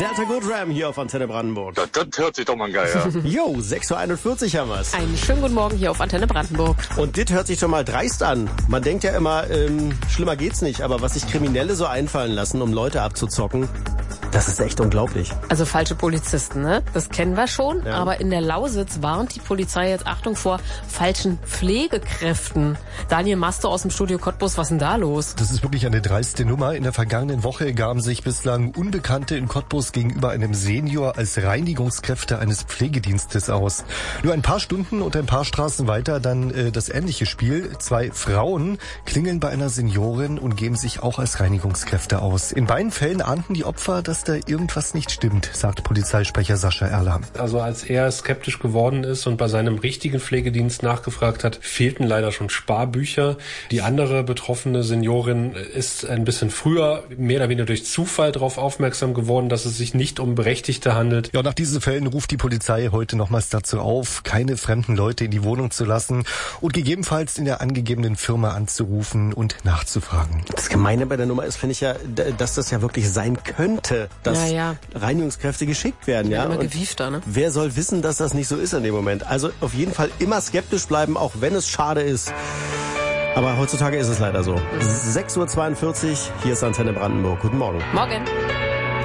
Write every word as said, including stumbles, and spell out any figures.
Delta Good Ram hier auf Antenne Brandenburg. Ja, das hört sich doch mal geil an. Jo, sechs Uhr einundvierzig haben wir's. Einen schönen guten Morgen hier auf Antenne Brandenburg. Und das hört sich schon mal dreist an. Man denkt ja immer, ähm, schlimmer geht's nicht, aber was sich Kriminelle so einfallen lassen, um Leute abzuzocken, das ist echt unglaublich. Also falsche Polizisten, ne? Das kennen wir schon. Ja. Aber in der Lausitz warnt die Polizei jetzt, Achtung, vor falschen Pflegekräften. Daniel Master aus dem Studio Cottbus, was ist denn da los? Das ist wirklich eine dreiste Nummer. In der vergangenen Woche gaben sich bislang Unbekannte in Cottbus gegenüber einem Senior als Reinigungskräfte eines Pflegedienstes aus. Nur ein paar Stunden und ein paar Straßen weiter dann äh, das ähnliche Spiel. Zwei Frauen klingeln bei einer Seniorin und geben sich auch als Reinigungskräfte aus. In beiden Fällen ahnten die Opfer, dass da irgendwas nicht stimmt, sagt Polizeisprecher Sascha Erler. Also als er skeptisch geworden ist und bei seinem richtigen Pflegedienst nachgefragt hat, fehlten leider schon Sparbücher. Die andere betroffene Seniorin ist ein bisschen früher mehr oder weniger durch Zufall darauf aufmerksam geworden, dass es sich nicht um Berechtigte handelt. Ja, nach diesen Fällen ruft die Polizei heute nochmals dazu auf, keine fremden Leute in die Wohnung zu lassen und gegebenenfalls in der angegebenen Firma anzurufen und nachzufragen. Das Gemeine bei der Nummer ist, finde ich ja, dass das ja wirklich sein könnte, dass Ja, ja. Reinigungskräfte geschickt werden. Ja, Immer Und gewiefter, ne? wer soll wissen, dass das nicht so ist in dem Moment? Also auf jeden Fall immer skeptisch bleiben, auch wenn es schade ist. Aber heutzutage ist es leider so. sechs Uhr zweiundvierzig, hier ist Antenne Brandenburg. Guten Morgen. Morgen.